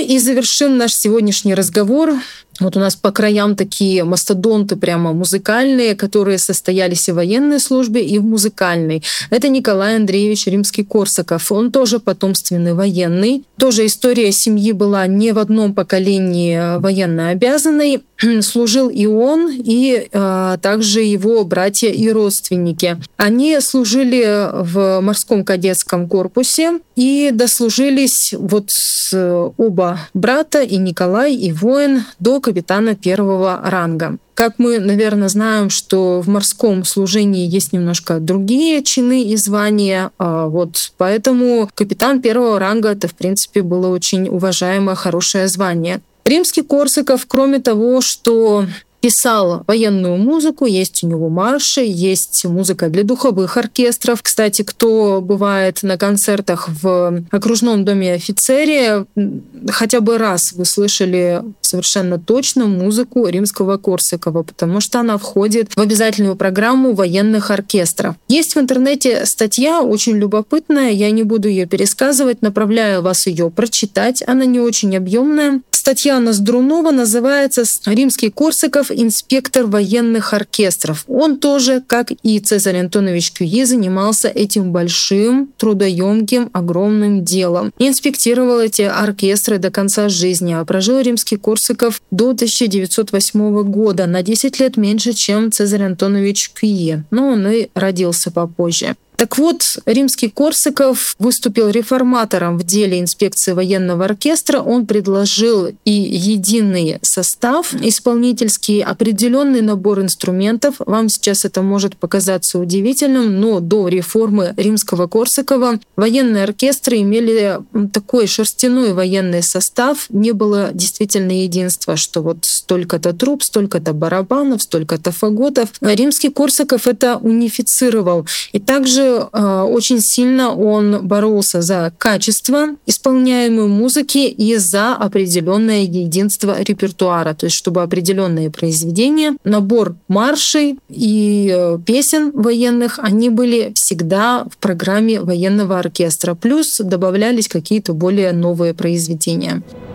и завершим наш сегодняшний разговор. Вот у нас по краям такие мастодонты прямо музыкальные, которые состоялись и в военной службе, и в музыкальной. Это Николай Андреевич Римский-Корсаков. Он тоже потомственный военный. Тоже история семьи была не в одном поколении военно обязанной. Служил и он, и также его братья и родственники. Они служили в морском кадетском корпусе и дослужились оба брата, и Николай, и воин, до капитана первого ранга. Как мы, наверное, знаем, что в морском служении есть немножко другие чины и звания, поэтому капитан первого ранга — это, в принципе, было очень уважаемое, хорошее звание. Римский-Корсаков, кроме того, что писал военную музыку, есть у него марши, есть музыка для духовых оркестров. Кстати, кто бывает на концертах в окружном доме офицерии, хотя бы раз вы слышали совершенно точно музыку Римского-Корсакова, потому что она входит в обязательную программу военных оркестров. Есть в интернете статья очень любопытная, я не буду ее пересказывать, направляю вас ее прочитать, она не очень объемная. Статья Ноздрунова называется «Римский-Корсаков. Инспектор военных оркестров». Он тоже, как и Цезарь Антонович Кюи, занимался этим большим, трудоемким, огромным делом. И инспектировал эти оркестры до конца жизни. А прожил Римский-Корсаков до 1908 года, на 10 лет меньше, чем Цезарь Антонович Кюи. Но он и родился попозже. Так вот, Римский-Корсаков выступил реформатором в деле инспекции военного оркестра. Он предложил и единый состав исполнительский, определенный набор инструментов. Вам сейчас это может показаться удивительным, но до реформы Римского-Корсакова военные оркестры имели такой шерстяной военный состав. Не было действительно единства, что столько-то труб, столько-то барабанов, столько-то фаготов. Римский-Корсаков это унифицировал. И также очень сильно он боролся за качество исполняемой музыки и за определенное единство репертуара, то есть чтобы определенные произведения, набор маршей и песен военных, они были всегда в программе военного оркестра, плюс добавлялись какие-то более новые произведения.